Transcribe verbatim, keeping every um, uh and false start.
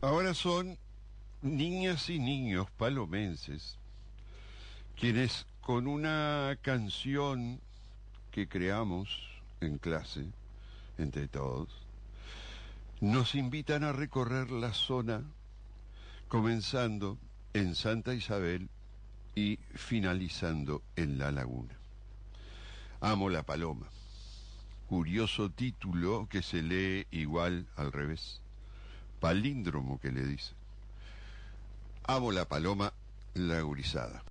Ahora son niñas y niños palomenses quienes con una canción que creamos en clase, entre todos, nos invitan a recorrer la zona comenzando en Santa Isabel y finalizando en La Laguna. Amo la paloma. Curioso título que se lee igual al revés. Palíndromo que le dice. Amo la paloma, la gurizada.